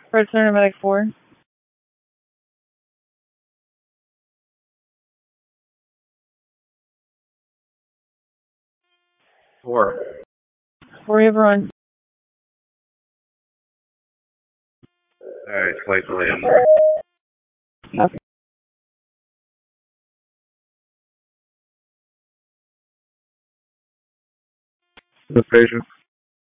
Fred Center, Medic 4. 4. 4, you have a run. Alright, flight delayed. Okay. The patient.